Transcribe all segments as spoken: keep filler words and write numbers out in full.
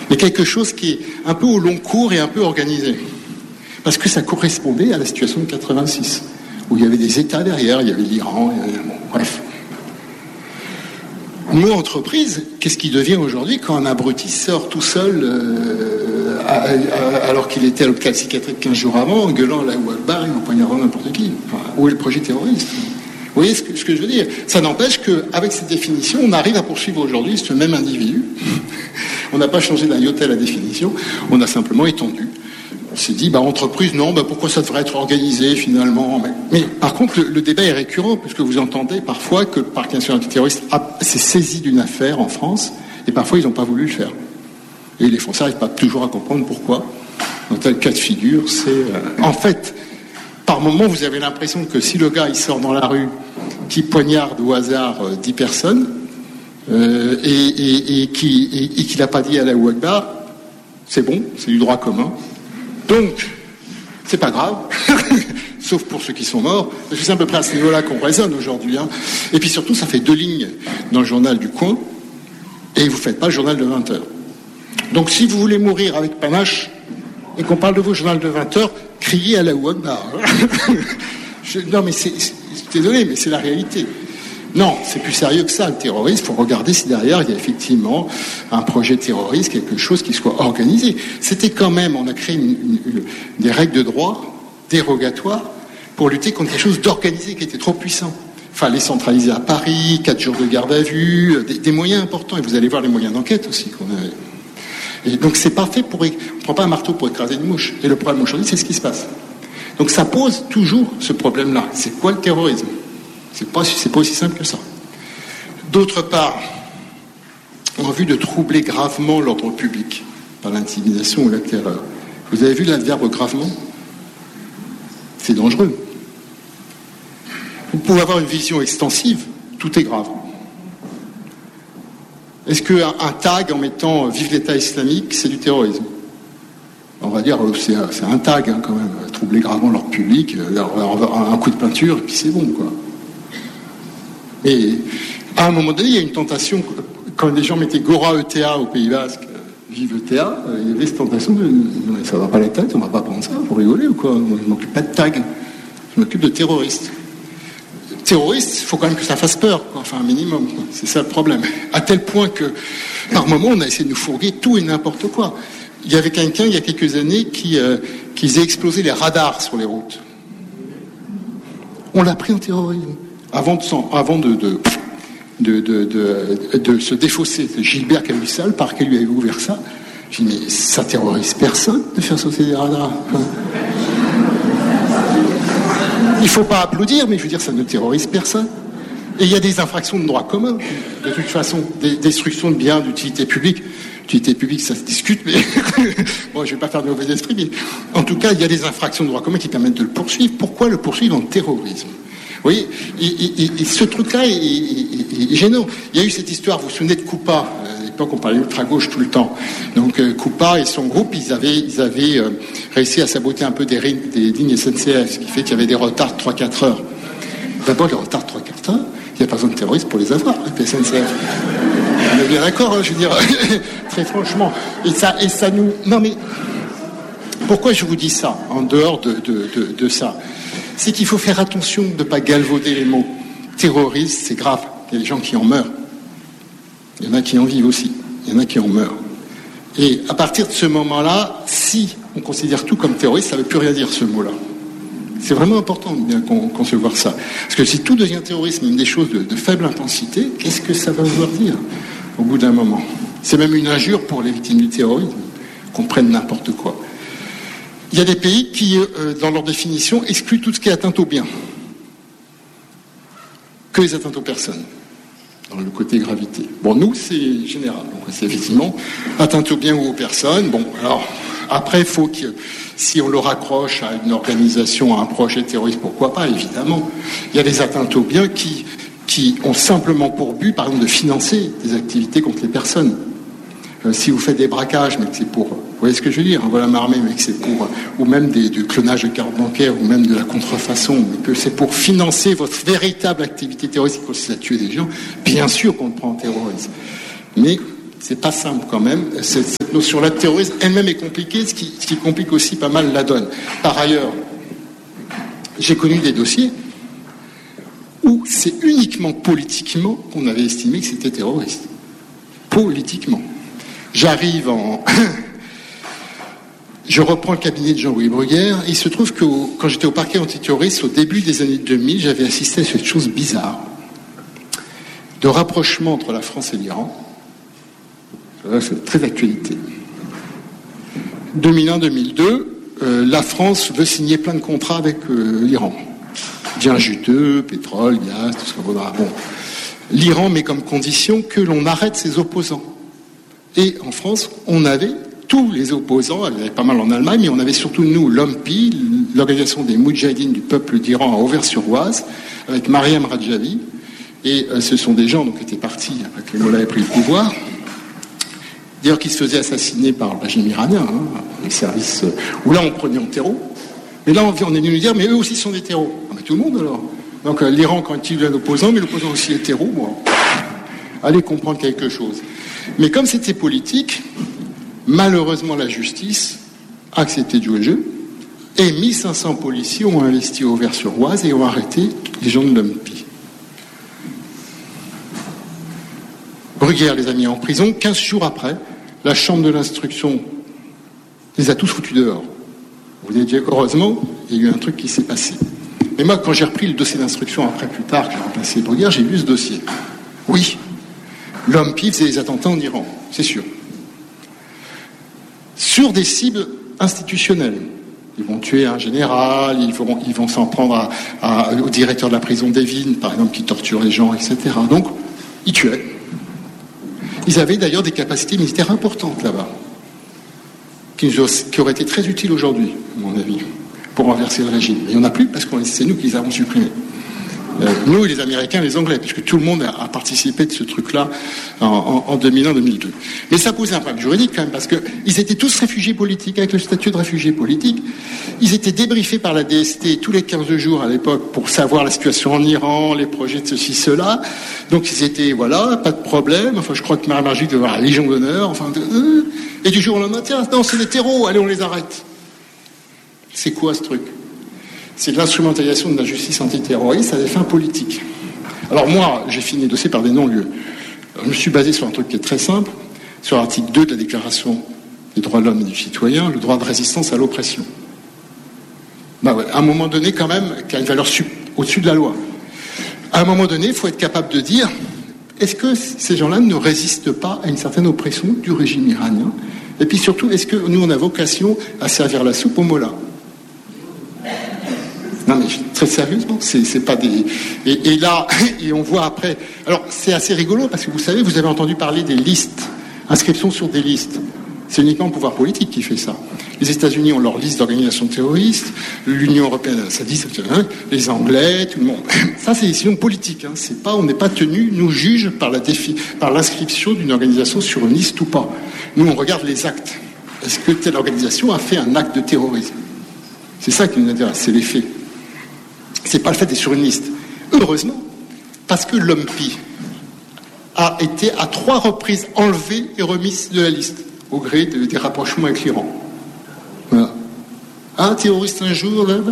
mais quelque chose qui est un peu au long cours et un peu organisé. Parce que ça correspondait à la situation de quatre-vingt-six, où il y avait des États derrière, il y avait l'Iran, il y avait... Bon, bref. Nous, entreprise, qu'est-ce qui devient aujourd'hui quand un abruti sort tout seul, euh, à, à, alors qu'il était à l'hôpital psychiatrique quinze jours avant, en gueulant là où Akbar, il empoignardant n'importe qui. Enfin, où est le projet terroriste ? Vous voyez ce que, ce que je veux dire ? Ça n'empêche qu'avec cette définition, on arrive à poursuivre aujourd'hui ce même individu. On n'a pas changé d'un iota la définition, on a simplement étendu. On s'est dit, bah, entreprise, non, bah, pourquoi ça devrait être organisé finalement ? Mais, mais par contre, le, le débat est récurrent, puisque vous entendez parfois que le parquet national antiterroriste s'est saisi d'une affaire en France, et parfois ils n'ont pas voulu le faire. Et les Français n'arrivent pas toujours à comprendre pourquoi. Dans tel cas de figure, c'est... Euh... En fait, par moment, vous avez l'impression que si le gars, il sort dans la rue, qui poignarde au hasard euh, dix personnes, euh, et, et, et, qui, et, et qu'il n'a pas dit Allahu Akbar, c'est bon, c'est du droit commun. Donc, c'est pas grave, sauf pour ceux qui sont morts, parce que c'est à peu près à ce niveau-là qu'on raisonne aujourd'hui. Hein. Et puis surtout, ça fait deux lignes dans le journal du coin, et vous ne faites pas le journal de vingt heures. Donc si vous voulez mourir avec panache, et qu'on parle de vous au journal de vingt heures, criez à la Ouagbar. Je, non mais c'est, c'est, désolé, mais c'est la réalité. Non, c'est plus sérieux que ça, le terrorisme. Il faut regarder si derrière, il y a effectivement un projet terroriste, quelque chose qui soit organisé. C'était quand même, on a créé une, une, une, des règles de droit dérogatoires pour lutter contre quelque chose d'organisé qui était trop puissant. Il fallait centraliser à Paris, quatre jours de garde à vue, des, des moyens importants. Et vous allez voir les moyens d'enquête aussi qu'on avait. Et donc c'est parfait pour... On ne prend pas un marteau pour écraser une mouche. Et le problème aujourd'hui, c'est ce qui se passe. Donc ça pose toujours ce problème-là. C'est quoi le terrorisme ? C'est pas, c'est pas aussi simple que ça. D'autre part, en vue de troubler gravement l'ordre public par l'intimidation ou la terreur. Vous avez vu l'adverbe gravement ? C'est dangereux. Vous pouvez avoir une vision extensive, tout est grave. Est-ce qu'un un tag en mettant « Vive l'État islamique », c'est du terrorisme ? On va dire, c'est, c'est un tag hein, quand même, troubler gravement l'ordre public, un coup de peinture, et puis c'est bon, quoi. Et à un moment donné, il y a une tentation, quand les gens mettaient Gora E T A au Pays Basque, Vive E T A, il y avait cette tentation de ça va pas la tête, on va pas prendre ça, pour rigoler ou quoi ? Je m'occupe pas de tag, je m'occupe de terroristes. Terroristes, il faut quand même que ça fasse peur, quoi. Enfin un minimum, quoi. C'est ça le problème. À tel point que, par moment, on a essayé de nous fourguer tout et n'importe quoi. Il y avait quelqu'un, il y a quelques années, qui, euh, qui faisait exploser les radars sur les routes. On l'a pris en terrorisme. Avant de, avant de, de, de, de, de, de se défausser, c'est Gilbert qui a eu ça, le parquet lui avait ouvert ça. J'ai dit, mais ça terrorise personne de faire sauter des radars. Il ne faut pas applaudir, mais je veux dire, ça ne terrorise personne. Et il y a des infractions de droit commun, de toute façon, des destructions de biens d'utilité publique. L'utilité publique, ça se discute, mais bon, je ne vais pas faire de mauvais esprit, mais en tout cas, il y a des infractions de droit commun qui permettent de le poursuivre. Pourquoi le poursuivre en terrorisme ? Vous voyez, et, et, et, et ce truc-là est, est, est, est gênant. Il y a eu cette histoire, vous vous souvenez de Coupa, à l'époque on parlait ultra-gauche tout le temps. Donc euh, Coupa et son groupe, ils avaient, ils avaient euh, réussi à saboter un peu des, des lignes S N C F, ce qui fait qu'il y avait des retards de trois à quatre heures. D'abord, les retards de trois à quatre heures, il n'y a pas besoin de terroristes pour les avoir, avec les S N C F. On est bien d'accord, hein, je veux dire, très franchement. Et ça, et ça nous... Non mais, pourquoi je vous dis ça, en dehors de, de, de, de ça ? C'est qu'il faut faire attention de ne pas galvauder les mots. Terroriste, c'est grave. Il y a des gens qui en meurent. Il y en a qui en vivent aussi. Il y en a qui en meurent. Et à partir de ce moment-là, si on considère tout comme terroriste, ça ne veut plus rien dire ce mot-là. C'est vraiment important de bien qu'on, qu'on se voit ça. Parce que si tout devient terrorisme, même des choses de, de faible intensité, qu'est-ce que ça va vouloir dire au bout d'un moment ? C'est même une injure pour les victimes du terrorisme, qu'on prenne n'importe quoi. Il y a des pays qui, euh, dans leur définition, excluent tout ce qui est atteinte aux biens. Que les atteintes aux personnes, dans le côté gravité. Bon, nous, c'est général. Donc, c'est effectivement atteinte aux biens ou aux personnes. Bon, alors, après, il faut que, si on le raccroche à une organisation, à un projet terroriste, pourquoi pas, évidemment. Il y a des atteintes aux biens qui, qui ont simplement pour but, par exemple, de financer des activités contre les personnes. Euh, si vous faites des braquages, mais que c'est pour... Vous voyez ce que je veux dire ? Voilà m'armer, mais que c'est pour... Ou même des, du clonage de cartes bancaires, ou même de la contrefaçon, mais que c'est pour financer votre véritable activité terroriste qui consiste à tuer des gens, bien sûr qu'on le prend en terrorisme. Mais c'est pas simple quand même. Cette, cette notion-là de terrorisme elle-même est compliquée, ce qui, ce qui complique aussi pas mal la donne. Par ailleurs, j'ai connu des dossiers où c'est uniquement politiquement qu'on avait estimé que c'était terroriste. Politiquement. J'arrive en... Je reprends le cabinet de Jean-Louis Bruguière. Il se trouve que au, quand j'étais au parquet antiterroriste, au début des années deux mille, j'avais assisté à cette chose bizarre de rapprochement entre la France et l'Iran. C'est très d'actualité. deux mille un deux mille deux, euh, la France veut signer plein de contrats avec euh, l'Iran. Bien juteux, pétrole, gaz, tout ce qu'on voudra. Bon. L'Iran met comme condition que l'on arrête ses opposants. Et en France, on avait tous les opposants, il y avait pas mal en Allemagne, mais on avait surtout nous, l'O M P I, l'organisation des Moudjahidines du peuple d'Iran à Auvers-sur-Oise, avec Mariam Rajavi. Et euh, ce sont des gens donc, qui étaient partis après que les Mollahs aient pris le pouvoir. D'ailleurs, qui se faisaient assassiner par le régime iranien, hein, les services, euh, où là on prenait en terreau. Mais là, on, on est venu nous dire, mais eux aussi sont des terreaux. Ah, mais tout le monde alors. Donc euh, l'Iran, quand il tue un opposant, mais l'opposant aussi est terreau, bon, allez comprendre quelque chose. Mais comme c'était politique, malheureusement la justice a accepté de jouer le jeu, et mille cinq cents policiers ont investi au Auvers-sur-Oise et ont arrêté les gens de l'O M P I. Bruguière les a mis en prison. quinze jours après, la chambre de l'instruction les a tous foutus dehors. Vous avez dit, heureusement, il y a eu un truc qui s'est passé. Mais moi, quand j'ai repris le dossier d'instruction après, plus tard, que j'ai remplacé Bruguière, j'ai lu ce dossier. Oui, l'O M P I faisait des attentats en Iran, c'est sûr. Sur des cibles institutionnelles. Ils vont tuer un général, ils vont, ils vont s'en prendre à, à, au directeur de la prison d'Evin, par exemple, qui torture les gens, et cetera. Donc, ils tuaient. Ils avaient d'ailleurs des capacités militaires importantes là-bas, qui, nous, qui auraient été très utiles aujourd'hui, à mon avis, pour renverser le régime. Mais il n'y en a plus parce que c'est nous qui les avons supprimés. Euh, nous et les Américains, les Anglais, puisque tout le monde a, a participé de ce truc-là en, en, en deux mille un deux mille deux. Mais ça posait un problème juridique quand même, parce qu'ils étaient tous réfugiés politiques, avec le statut de réfugiés politiques. Ils étaient débriefés par la D S T tous les quinze jours à l'époque pour savoir la situation en Iran, les projets de ceci, cela. Donc ils étaient, voilà, pas de problème. Enfin, je crois que Marie Margic devait avoir la Légion d'honneur. Enfin, de, euh, et du jour au lendemain, tiens, non, c'est des terreaux, allez, on les arrête. C'est quoi ce truc ? C'est de l'instrumentalisation de la justice antiterroriste à des fins politiques. Alors moi, j'ai fini le dossier par des non-lieux. Je me suis basé sur un truc qui est très simple, sur l'article deux de la Déclaration des droits de l'homme et du citoyen, le droit de résistance à l'oppression. Bah ouais, à un moment donné, quand même, qui a une valeur su- au-dessus de la loi. À un moment donné, il faut être capable de dire, est-ce que ces gens-là ne résistent pas à une certaine oppression du régime iranien ? Et puis surtout, est-ce que nous, on a vocation à servir la soupe aux mollahs ? Non mais très sérieusement, c'est, c'est pas des... Et, et là, et on voit après... Alors c'est assez rigolo parce que vous savez, vous avez entendu parler des listes, inscription sur des listes. C'est uniquement le pouvoir politique qui fait ça. Les États-Unis ont leur liste d'organisations terroristes, l'Union européenne a sa liste, les Anglais, tout le monde. Ça c'est des décisions politiques. Hein. C'est pas, on n'est pas tenu, nous juge par, la défi, par l'inscription d'une organisation sur une liste ou pas. Nous on regarde les actes. Est-ce que telle organisation a fait un acte de terrorisme ? C'est ça qui nous intéresse, c'est les faits. C'est pas le fait d'être sur une liste. Heureusement, parce que l'O M P I a été à trois reprises enlevé et remis de la liste, au gré de, des rapprochements avec l'Iran. Voilà. Un terroriste un jour, là,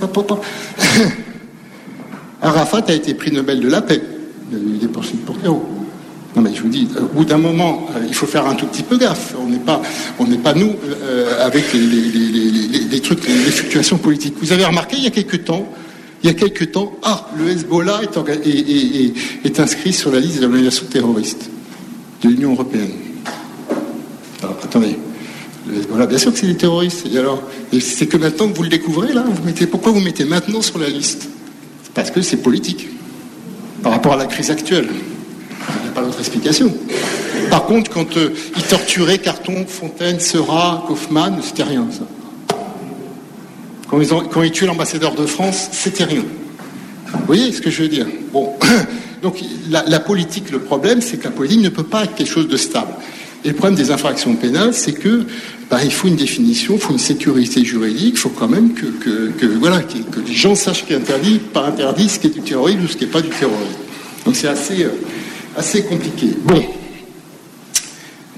Arafat a été prix Nobel de la paix. Il y a eu des poursuites pour terreau. Non mais je vous dis, au bout d'un moment, euh, il faut faire un tout petit peu gaffe. On n'est pas, on n'est pas nous euh, avec les, les, les, les, les, les trucs, les, les fluctuations politiques. Vous avez remarqué, il y a quelques temps, il y a quelques temps, ah, le Hezbollah est, orga- est, est, est, est inscrit sur la liste des organisations terroristes de l'Union européenne. Alors, attendez, le Hezbollah, bien sûr que c'est des terroristes. Et alors, et c'est que maintenant que vous le découvrez là, vous mettez, pourquoi vous mettez maintenant sur la liste ? Parce que c'est politique, par rapport à la crise actuelle. Il n'y a pas d'autre explication. Par contre, quand euh, ils torturaient Carton, Fontaine, Seurat, Kaufmann, c'était rien, ça. Quand ils, ont, quand ils tuaient l'ambassadeur de France, c'était rien. Vous voyez ce que je veux dire ? Bon, donc la, la politique, le problème, c'est que la politique ne peut pas être quelque chose de stable. Et le problème des infractions pénales, c'est que bah, il faut une définition, il faut une sécurité juridique, il faut quand même que, que, que, voilà, que, que les gens sachent ce qui est interdit, pas interdit, ce qui est du terrorisme ou ce qui n'est pas du terrorisme. Donc c'est assez, euh, assez compliqué. Bon.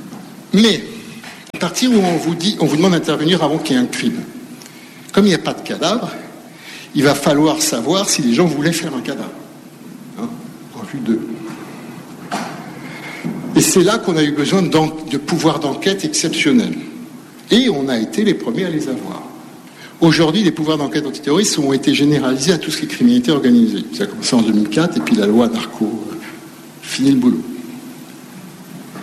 Mais, à partir où on vous dit, on vous demande d'intervenir avant qu'il y ait un crime, comme il n'y a pas de cadavre, il va falloir savoir si les gens voulaient faire un cadavre, hein, en vue d'eux. Et c'est là qu'on a eu besoin de pouvoirs d'enquête exceptionnels. Et on a été les premiers à les avoir. Aujourd'hui, les pouvoirs d'enquête antiterroristes ont été généralisés à tout ce qui est criminalité organisée. Ça a commencé en deux mille quatre, et puis la loi narco euh, finit le boulot. Pourquoi ?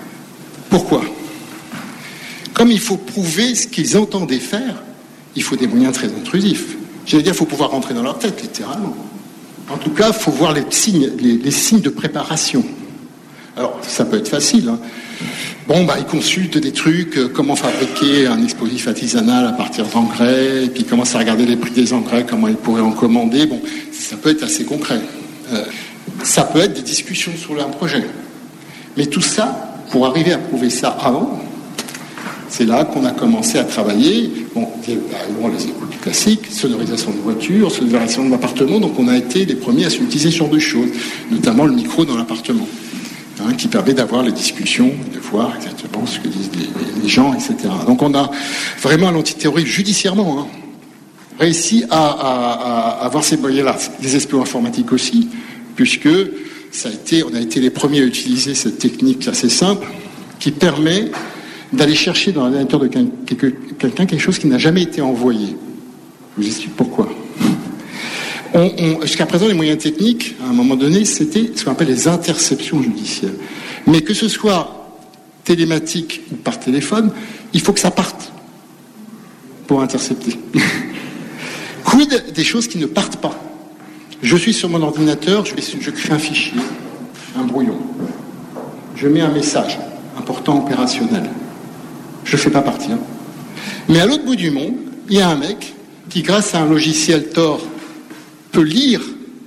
Comme il faut prouver ce qu'ils entendaient faire, il faut des moyens très intrusifs. J'allais dire, il faut pouvoir rentrer dans leur tête, littéralement. En tout cas, il faut voir les signes, les, les signes de préparation. Alors, ça peut être facile, hein. Bon, bah, ils consultent des trucs, euh, comment fabriquer un explosif artisanal à partir d'engrais, et puis ils commencent à regarder les prix des engrais, comment ils pourraient en commander. Bon, ça peut être assez concret. Euh, ça peut être des discussions sur un projet. Mais tout ça, pour arriver à prouver ça avant, c'est là qu'on a commencé à travailler. Bon, bon les écoutes classiques, sonorisation de voitures, sonorisation de l'appartement, donc on a été les premiers à utiliser ce genre de choses, notamment le micro dans l'appartement. Hein, qui permet d'avoir les discussions, de voir exactement ce que disent les, les gens, et cetera. Donc on a vraiment l'antiterrorisme judiciairement hein, réussi à, à, à avoir ces moyens-là, des exploits informatiques aussi, puisque ça a été, on a été les premiers à utiliser cette technique assez simple qui permet d'aller chercher dans l'ordinateur de quelqu'un quelque chose qui n'a jamais été envoyé. Je vous explique pourquoi. On, on, jusqu'à présent, les moyens techniques, à un moment donné, c'était ce qu'on appelle les interceptions judiciaires. Mais que ce soit télématique ou par téléphone, il faut que ça parte pour intercepter. Quid des choses qui ne partent pas ? Je suis sur mon ordinateur, je, je crée un fichier, un brouillon. Je mets un message important opérationnel. Je ne le fais pas partir. Mais à l'autre bout du monde, il y a un mec qui, grâce à un logiciel Tor, peut lire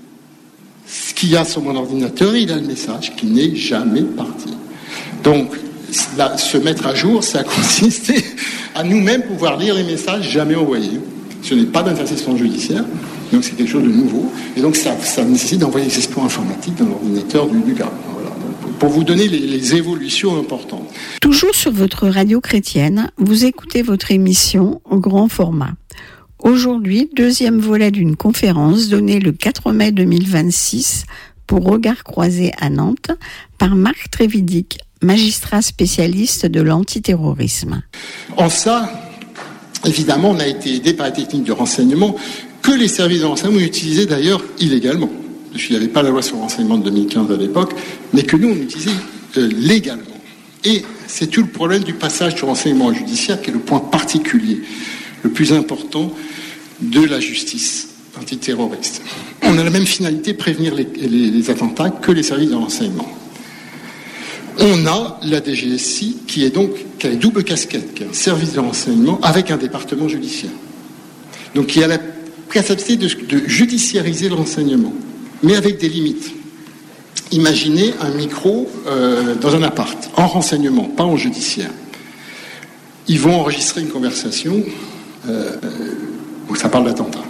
ce qu'il y a sur mon ordinateur et il a le message qui n'est jamais parti. Donc, là, se mettre à jour, ça a consisté à nous-mêmes pouvoir lire les messages jamais envoyés. Ce n'est pas d'interception judiciaire, donc c'est quelque chose de nouveau. Et donc, ça, ça nécessite d'envoyer des exploits informatiques dans l'ordinateur du, du gars. Voilà. Donc, pour vous donner les, les évolutions importantes. Toujours sur votre radio chrétienne, vous écoutez votre émission au grand format. Aujourd'hui, deuxième volet d'une conférence donnée le quatre mai deux mille vingt-six pour Regard Croisé à Nantes par Marc Trévidic, magistrat spécialiste de l'antiterrorisme. En ça, évidemment, on a été aidé par les techniques de renseignement que les services de renseignement utilisaient d'ailleurs illégalement. Il n'y avait pas la loi sur le renseignement de deux mille quinze à l'époque, mais que nous, on utilisait euh, légalement. Et c'est tout le problème du passage du renseignement judiciaire qui est le point particulier, le plus important de la justice antiterroriste. On a la même finalité, prévenir les, les, les attentats, que les services de renseignement. On a la D G S I qui est donc qui a une double casquette, qui est un service de renseignement avec un département judiciaire. Donc qui a la capacité de, de judiciariser le renseignement, mais avec des limites. Imaginez un micro euh, dans un appart, en renseignement, pas en judiciaire. Ils vont enregistrer une conversation euh, où ça parle d'attentat.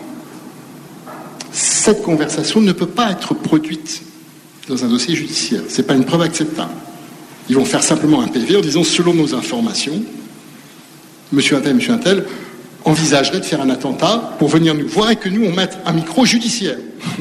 Cette conversation ne peut pas être produite dans un dossier judiciaire. Ce n'est pas une preuve acceptable. Ils vont faire simplement un P V en disant, selon nos informations, monsieur Untel, monsieur Untel envisagerait de faire un attentat pour venir nous voir et que nous, on mette un micro judiciaire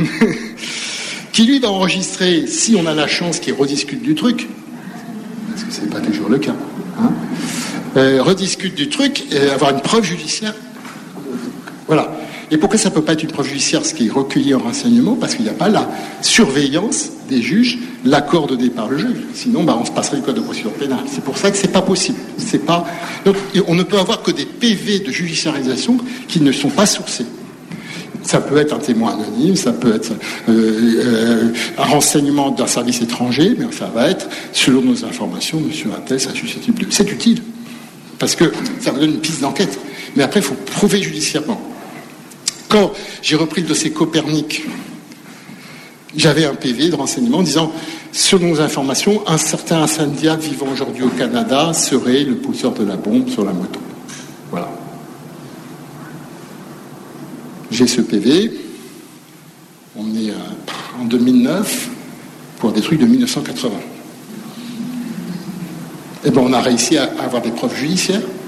qui, lui, va enregistrer, si on a la chance qu'il rediscute du truc, parce que ce n'est pas toujours le cas, hein, euh, rediscute du truc et avoir une preuve judiciaire. Voilà. Et pourquoi ça ne peut pas être une preuve judiciaire, ce qui est recueilli en renseignement ? Parce qu'il n'y a pas la surveillance des juges, l'accord donné par le juge. Sinon, bah, on se passerait du code de procédure pénale. C'est pour ça que ce n'est pas possible. C'est pas... Donc, on ne peut avoir que des P V de judiciarisation qui ne sont pas sourcés. Ça peut être un témoin anonyme, ça peut être euh, euh, un renseignement d'un service étranger, mais ça va être, selon nos informations, monsieur Untel, ça susceptible de... C'est utile, parce que ça vous donne une piste d'enquête. Mais après, il faut prouver judiciairement. Quand j'ai repris le dossier Copernic, j'avais un P V de renseignement en disant, selon nos informations, un certain incendiaire vivant aujourd'hui au Canada serait le pousseur de la bombe sur la moto. Voilà. J'ai ce P V, on est en deux mille neuf, pour des trucs de mille neuf cent quatre-vingts. Eh ben, on a réussi à avoir des preuves judiciaires.